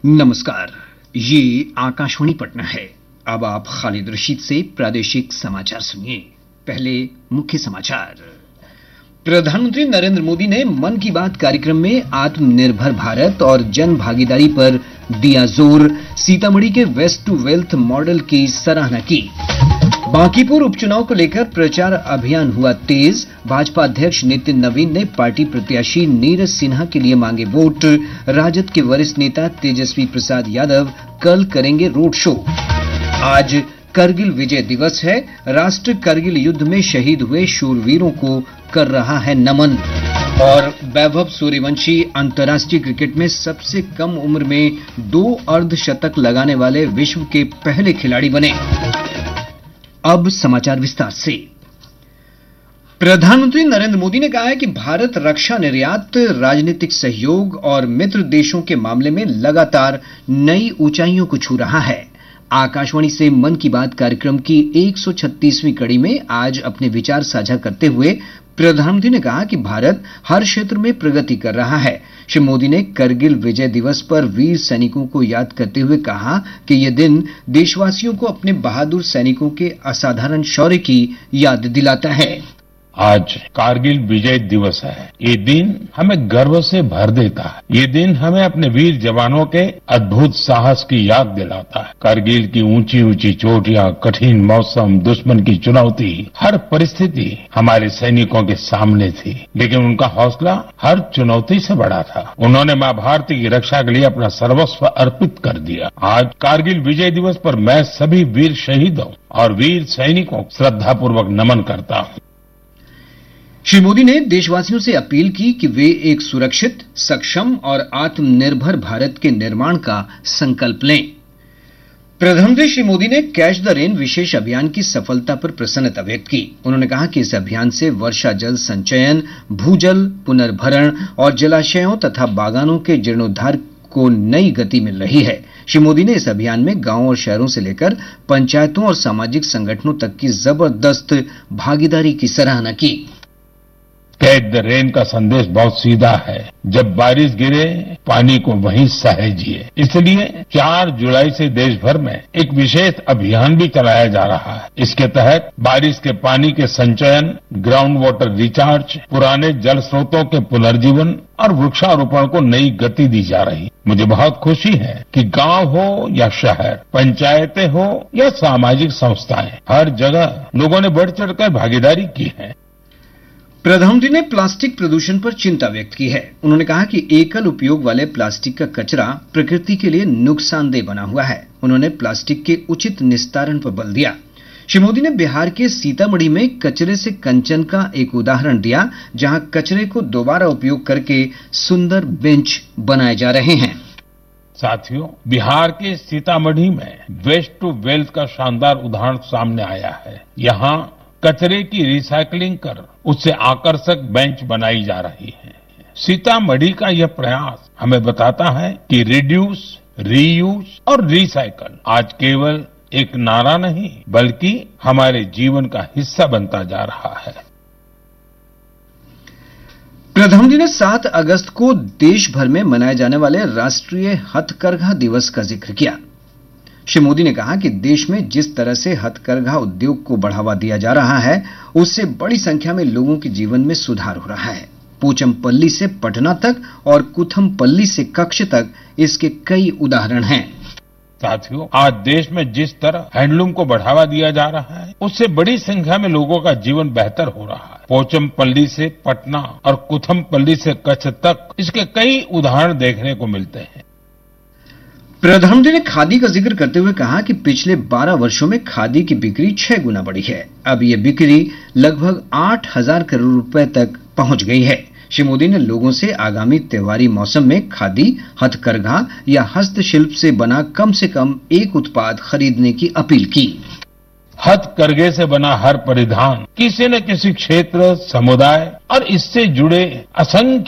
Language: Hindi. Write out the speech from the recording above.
नमस्कार, ये आकाशवाणी पटना है। अब आप खालिद रशीद से प्रादेशिक समाचार सुनिए। पहले मुख्य समाचार। प्रधानमंत्री नरेंद्र मोदी ने मन की बात कार्यक्रम में आत्मनिर्भर भारत और जन भागीदारी पर दिया जोर। सीतामढ़ी के वेस्ट टू वेल्थ मॉडल की सराहना की। बांकीपुर उपचुनाव को लेकर प्रचार अभियान हुआ तेज। भाजपा अध्यक्ष नितिन नवीन ने पार्टी प्रत्याशी नीरज सिन्हा के लिए मांगे वोट। राजद के वरिष्ठ नेता तेजस्वी प्रसाद यादव कल करेंगे रोड शो। आज करगिल विजय दिवस है। राष्ट्र करगिल युद्ध में शहीद हुए शूरवीरों को कर रहा है नमन। और वैभव सूर्यवंशी अंतर्राष्ट्रीय क्रिकेट में सबसे कम उम्र में 2 अर्धशतक लगाने वाले विश्व के पहले खिलाड़ी बने। अब समाचार विस्तार से। प्रधानमंत्री नरेंद्र मोदी ने कहा है कि भारत रक्षा निर्यात, राजनीतिक सहयोग और मित्र देशों के मामले में लगातार नई ऊंचाइयों को छू रहा है। आकाशवाणी से मन की बात कार्यक्रम की 136वीं कड़ी में आज अपने विचार साझा करते हुए प्रधानमंत्री ने कहा कि भारत हर क्षेत्र में प्रगति कर रहा है। श्री मोदी ने करगिल विजय दिवस पर वीर सैनिकों को याद करते हुए कहा कि यह दिन देशवासियों को अपने बहादुर सैनिकों के असाधारण शौर्य की याद दिलाता है। आज कारगिल विजय दिवस है। ये दिन हमें गर्व से भर देता है। ये दिन हमें अपने वीर जवानों के अद्भुत साहस की याद दिलाता है। कारगिल की ऊंची ऊंची चोटियां, कठिन मौसम, दुश्मन की चुनौती, हर परिस्थिति हमारे सैनिकों के सामने थी, लेकिन उनका हौसला हर चुनौती से बड़ा था। उन्होंने मां भारती की रक्षा के लिए अपना सर्वस्व अर्पित कर दिया। आज कारगिल विजय दिवस पर मैं सभी वीर शहीदों और वीर सैनिकों को श्रद्धापूर्वक नमन करता हूं। श्री मोदी ने देशवासियों से अपील की कि वे एक सुरक्षित, सक्षम और आत्मनिर्भर भारत के निर्माण का संकल्प लें। प्रधानमंत्री श्री मोदी ने कैच द रेन विशेष अभियान की सफलता पर प्रसन्नता व्यक्त की। उन्होंने कहा कि इस अभियान से वर्षा जल संचयन, भूजल पुनर्भरण और जलाशयों तथा बागानों के जीर्णोद्धार को नई गति मिल रही है। श्री मोदी ने इस अभियान में गांवों और शहरों से लेकर पंचायतों और सामाजिक संगठनों तक की जबरदस्त भागीदारी की सराहना की। कैच द रेन का संदेश बहुत सीधा है। जब बारिश गिरे, पानी को वहीं सहेजिए। इसलिए 4 जुलाई से देश भर में एक विशेष अभियान भी चलाया जा रहा है। इसके तहत बारिश के पानी के संचयन, ग्राउंड वाटर रिचार्ज, पुराने जल स्रोतों के पुनर्जीवन और वृक्षारोपण को नई गति दी जा रही। मुझे बहुत खुशी है कि गांव हो या शहर, पंचायतें हो या सामाजिक संस्थाएं, हर जगह लोगों ने बढ़ चढ़कर भागीदारी की है। प्रधानमंत्री ने प्लास्टिक प्रदूषण पर चिंता व्यक्त की है। उन्होंने कहा कि एकल उपयोग वाले प्लास्टिक का कचरा प्रकृति के लिए नुकसानदेह बना हुआ है। उन्होंने प्लास्टिक के उचित निस्तारण पर बल दिया। श्री मोदी ने बिहार के सीतामढ़ी में कचरे से कंचन का एक उदाहरण दिया, जहां कचरे को दोबारा उपयोग करके सुंदर बेंच बनाए जा रहे हैं। साथियों, बिहार के सीतामढ़ी में वेस्ट टू वेल्थ का शानदार उदाहरण सामने आया है। यहाँ कचरे की रिसाइकलिंग कर उससे आकर्षक बेंच बनाई जा रही है। सीतामढ़ी का यह प्रयास हमें बताता है कि रिड्यूस, रीयूज और रिसाइकल आज केवल एक नारा नहीं, बल्कि हमारे जीवन का हिस्सा बनता जा रहा है। प्रधानमंत्री ने 7 अगस्त को देश भर में मनाए जाने वाले राष्ट्रीय हथकरघा दिवस का जिक्र किया। श्री मोदी ने कहा कि देश में जिस तरह से हथकरघा उद्योग को बढ़ावा दिया जा रहा है, उससे बड़ी संख्या में लोगों के जीवन में सुधार हो रहा है। पोचमपल्ली से पटना तक और कुथमपल्ली से कच्छ तक इसके कई उदाहरण हैं। साथियों, आज देश में जिस तरह हैंडलूम को बढ़ावा दिया जा रहा है, उससे बड़ी संख्या में लोगों का जीवन बेहतर हो रहा है। पोचमपल्ली से पटना और कुथमपल्ली से कच्छ तक इसके कई उदाहरण देखने को मिलते हैं। प्रधानमंत्री ने खादी का जिक्र करते हुए कहा कि पिछले 12 वर्षों में खादी की बिक्री 6 गुना बढ़ी है। अब यह बिक्री लगभग 8,000 करोड़ रुपए तक पहुंच गई है। श्री मोदी ने लोगों से आगामी त्योहारी मौसम में खादी, हथकरघा या हस्तशिल्प से बना कम से कम एक उत्पाद खरीदने की अपील की। हथकरघे से बना हर परिधान किसी न किसी क्षेत्र, समुदाय और इससे जुड़े असंख्य